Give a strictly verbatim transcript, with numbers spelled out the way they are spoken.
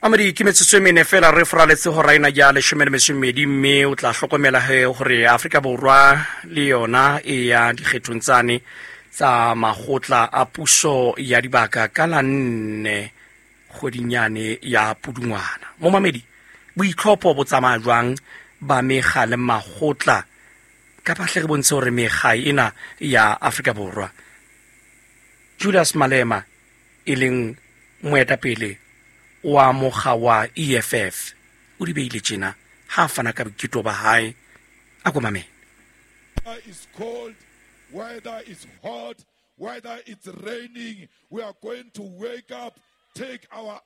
Amadi ke metsotso e mene fela re foraletse ho raina ya leshome le metso e mmedi mme o tla hlokomela he hore Afrika Borwa le yona e ya dikgethong tsane tsa makgotla a puso ya dibaka ka la nne kgwedinyane ya Pudungwana. Mo mamedi boitlhopho bo tsamaya jwang ba mekga le makgotla ka pahle re bontshe hore mekga ena ya Afrika Borwa. Julius Malema e leng moetapele wa mokga wa E F F o di beile tjena ha fana ka bokito ba hae a go mamela. It's cold, whether it's hot, whether it's raining, we are going to wake up, take our